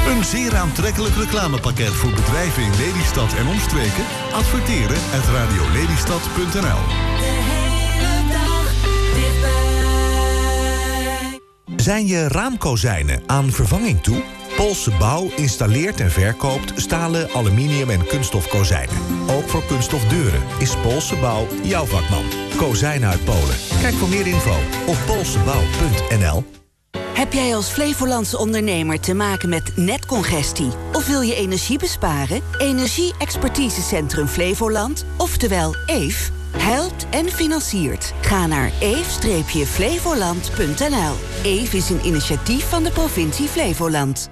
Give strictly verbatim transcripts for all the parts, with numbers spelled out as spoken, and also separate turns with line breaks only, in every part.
Een zeer aantrekkelijk reclamepakket voor bedrijven in Lelystad en omstreken? Adverteren at radio lelystad punt n l.
Zijn je raamkozijnen aan vervanging toe? Poolse Bouw installeert en verkoopt stalen, aluminium en kunststof kozijnen. Ook voor kunststof deuren is Poolse Bouw jouw vakman. Kozijnen uit Polen. Kijk voor meer info op poolsebouw punt n l.
Heb jij als Flevolandse ondernemer te maken met netcongestie? Of wil je energie besparen? Energie-expertisecentrum Flevoland, oftewel E F, helpt en financiert. Ga naar e f flevoland punt n l. E F is een initiatief van de provincie Flevoland.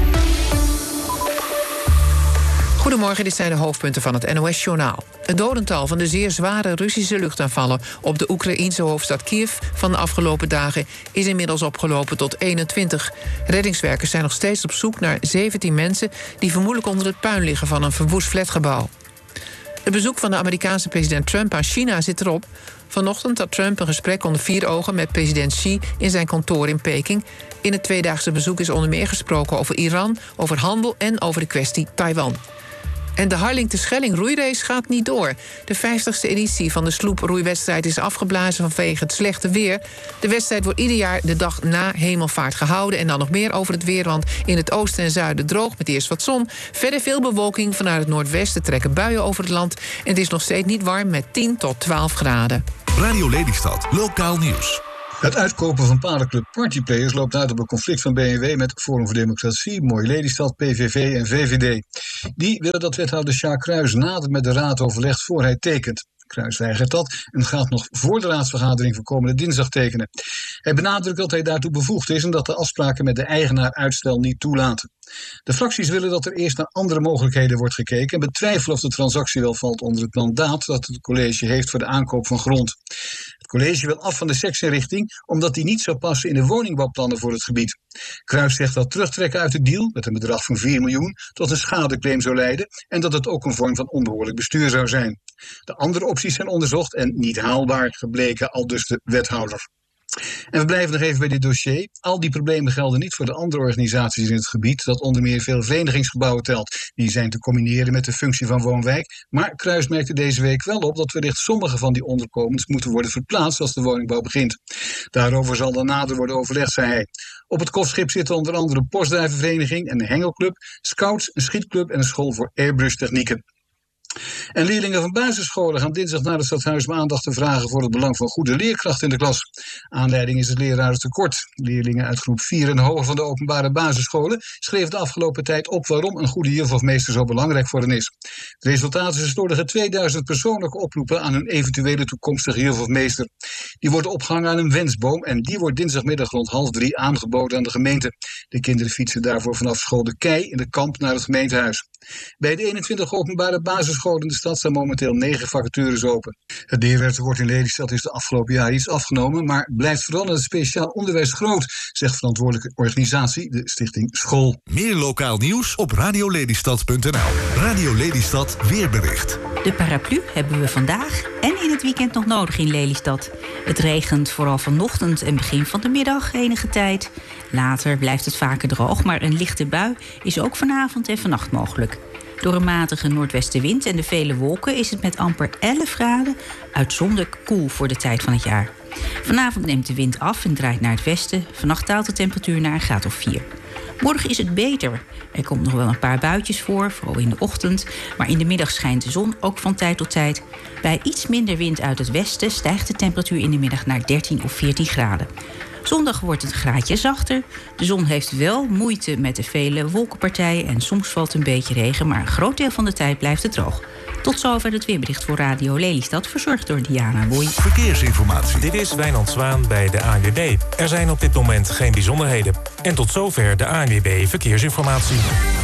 Goedemorgen, dit zijn de hoofdpunten van het N O S-journaal. Het dodental van de zeer zware Russische luchtaanvallen op de Oekraïense hoofdstad Kiev van de afgelopen dagen is inmiddels opgelopen tot eenentwintig. Reddingswerkers zijn nog steeds op zoek naar zeventien mensen die vermoedelijk onder het puin liggen van een verwoest flatgebouw. Het bezoek van de Amerikaanse president Trump aan China zit erop. Vanochtend had Trump een gesprek onder vier ogen met president Xi in zijn kantoor in Peking. In het tweedaagse bezoek is onder meer gesproken over Iran, over handel en over de kwestie Taiwan. En de Harlingte-Schelling roeirace gaat niet door. De vijftigste editie van de sloeproeiwedstrijd is afgeblazen vanwege het slechte weer. De wedstrijd wordt ieder jaar de dag na Hemelvaart gehouden. En dan nog meer over het weer, want in het oosten en zuiden droog met eerst wat zon. Verder veel bewolking, vanuit het noordwesten trekken buien over het land. En het is nog steeds niet warm met tien tot twaalf graden.
Radio Lelystad, lokaal nieuws.
Het uitkopen van paardenclub Partyplayers loopt uit op een conflict van B N W met Forum voor Democratie, Mooi Lelystad, P V V en V V D. Die willen dat wethouder Sjaak Kruijs nader met de raad overlegt voor hij tekent. Kruijs weigert dat en gaat nog voor de raadsvergadering van komende dinsdag tekenen. Hij benadrukt dat hij daartoe bevoegd is en dat de afspraken met de eigenaar uitstel niet toelaten. De fracties willen dat er eerst naar andere mogelijkheden wordt gekeken en betwijfelen of de transactie wel valt onder het mandaat dat het college heeft voor de aankoop van grond. Het college wil af van de seksinrichting omdat die niet zou passen in de woningbouwplannen voor het gebied. Kruijs zegt dat terugtrekken uit de deal met een bedrag van vier miljoen tot een schadeclaim zou leiden en dat het ook een vorm van onbehoorlijk bestuur zou zijn. De andere opties zijn onderzocht en niet haalbaar gebleken, aldus de wethouder. En we blijven nog even bij dit dossier. Al die problemen gelden niet voor de andere organisaties in het gebied, dat onder meer veel verenigingsgebouwen telt. Die zijn te combineren met de functie van woonwijk. Maar Kruijs merkte deze week wel op dat wellicht sommige van die onderkomens moeten worden verplaatst als de woningbouw begint. Daarover zal dan nader worden overlegd, zei hij. Op het kostschip zitten onder andere een postduivenvereniging, een hengelclub, scouts, een schietclub en een school voor airbrush technieken. En leerlingen van basisscholen gaan dinsdag naar het stadhuis om aandacht te vragen voor het belang van goede leerkrachten in de klas. Aanleiding is het lerarentekort. Leerlingen uit groep vier en hoger van de openbare basisscholen schreven de afgelopen tijd op waarom een goede juf of meester zo belangrijk voor hen is. Het resultaat is een slordige tweeduizend persoonlijke oproepen aan hun eventuele toekomstige juf of meester. Die worden opgehangen aan een wensboom en die wordt dinsdagmiddag rond half drie aangeboden aan de gemeente. De kinderen fietsen daarvoor vanaf school De Kei in de Kamp naar het gemeentehuis. Bij de eenentwintig openbare basisscholen in de stad staan momenteel negen vacatures open. Het leerwerktekort in Lelystad is de afgelopen jaar iets afgenomen, maar blijft vooral in het speciaal onderwijs groot, zegt verantwoordelijke organisatie, de Stichting School.
Meer lokaal nieuws op radio lelystad punt n l. Radio Lelystad weerbericht.
De paraplu hebben we vandaag en in het weekend nog nodig in Lelystad. Het regent vooral vanochtend en begin van de middag enige tijd. Later blijft het vaker droog, maar een lichte bui is ook vanavond en vannacht mogelijk. Door een matige noordwestenwind en de vele wolken is het met amper elf graden uitzonderlijk koel voor de tijd van het jaar. Vanavond neemt de wind af en draait naar het westen. Vannacht daalt de temperatuur naar een graad of vier. Morgen is het beter. Er komt nog wel een paar buitjes voor, vooral in de ochtend. Maar in de middag schijnt de zon ook van tijd tot tijd. Bij iets minder wind uit het westen stijgt de temperatuur in de middag naar dertien of veertien graden. Zondag wordt het een graadje zachter. De zon heeft wel moeite met de vele wolkenpartijen en soms valt een beetje regen, maar een groot deel van de tijd blijft het droog. Tot zover het weerbericht voor Radio Lelystad, verzorgd door Diana Boei.
Verkeersinformatie.
Dit is Wijnand Zwaan bij de A N W B. Er zijn op dit moment geen bijzonderheden. En tot zover de A N W B Verkeersinformatie.